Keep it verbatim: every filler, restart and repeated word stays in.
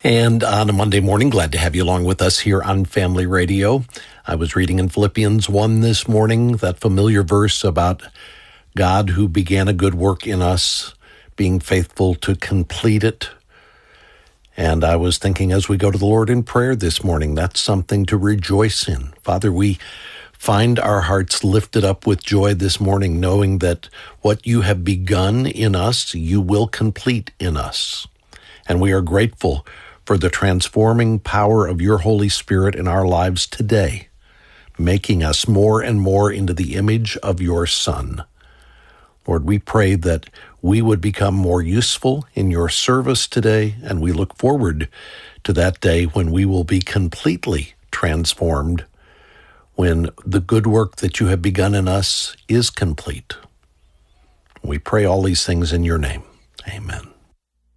And on a Monday morning, glad to have you along with us here on Family Radio. I was reading in Philippians one this morning, that familiar verse about God who began a good work in us, being faithful to complete it. And I was thinking as we go to the Lord in prayer this morning, that's something to rejoice in. Father, we find our hearts lifted up with joy this morning, knowing that what you have begun in us, you will complete in us. And we are grateful for the transforming power of your Holy Spirit in our lives today, making us more and more into the image of your Son. Lord, we pray that we would become more useful in your service today, and we look forward to that day when we will be completely transformed, when the good work that you have begun in us is complete. We pray all these things in your name. Amen.